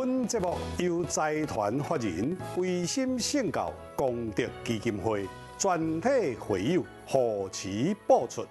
本节目由财团法人维心圣教功德基金会全体会友护持播出。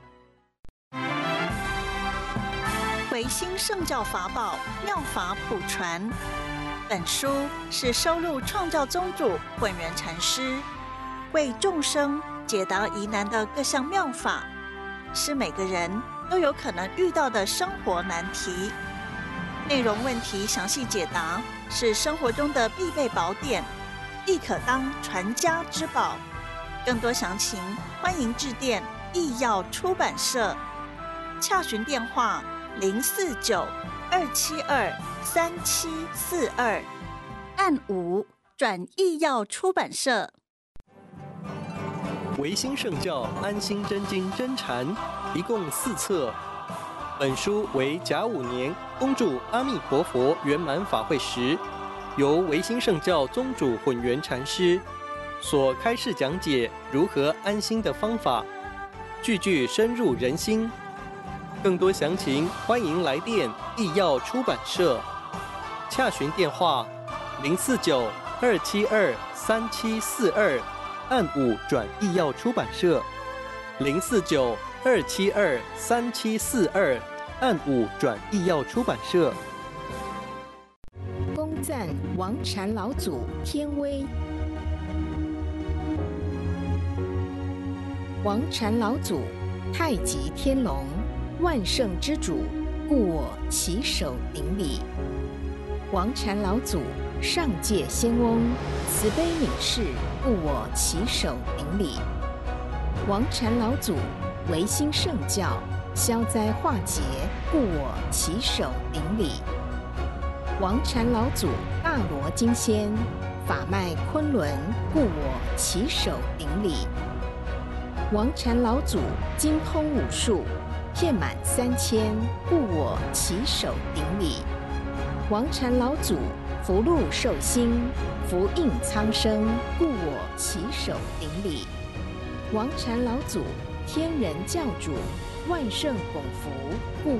维心圣教法宝妙法普传，本书是收录创教宗主本源禅师为众生解答疑难的各项妙法，是每个人都有可能遇到的生活难题。内容问题详细解答，是生活中的必备宝典，亦可当传家之宝。更多详情，欢迎致电义耀出版社，洽询电话049-272-3742，按5转义耀出版社。 维心圣教安心真经真禅，一共4册。本书为甲午年恭祝阿弥陀佛圆满法会时，由维心圣教宗主混元禅师所开示讲解如何安心的方法，句句深入人心。更多详情，欢迎来电义耀出版社，洽询电话049-272-3742，按5转义耀出版社049-272-3742，按5转义耀出版社。 恭赞王禅老祖天威。王禅老祖，太极天龙，万圣之主，故我起手顶礼。王禅老祖，上界仙翁，慈悲悯世，故我起手顶礼。王禅老祖，维心圣教，消灾化劫，故我起手顶礼。王禅老祖，大罗金仙，法脉昆仑，故我起手顶礼。王禅老祖，精通武术，遍满3000，故我起手顶礼。王禅老祖，福禄寿星，福应苍生，故我起手顶礼。王禅老祖，天人教主，万圣拱福，故